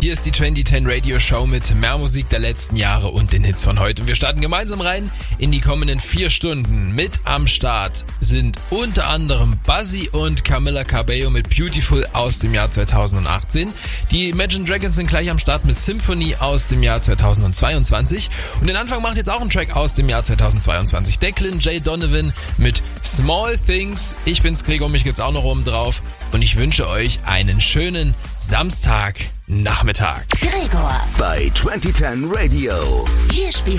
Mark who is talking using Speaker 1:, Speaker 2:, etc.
Speaker 1: Hier ist die 2010 Radio Show mit mehr Musik der letzten Jahre und den Hits von heute. Und wir starten gemeinsam rein in die kommenden 4 Stunden. Mit am Start sind unter anderem Buzzy und Camila Cabello mit Beautiful aus dem Jahr 2018. Die Imagine Dragons sind gleich am Start mit Symphony aus dem Jahr 2022. Und den Anfang macht jetzt auch ein Track aus dem Jahr 2022. Declan J. Donovan mit Small Things. Ich bin's Gregor, mich gibt's auch noch oben drauf. Und ich wünsche euch einen schönen Samstagnachmittag.
Speaker 2: Gregor
Speaker 3: bei 2010 Radio.
Speaker 2: Hier spielt